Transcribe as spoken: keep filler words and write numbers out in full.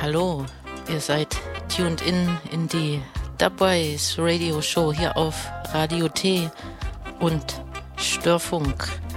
Hallo, ihr seid tuned in in die Dubwise Radio Show hier auf Radio T und Störfunk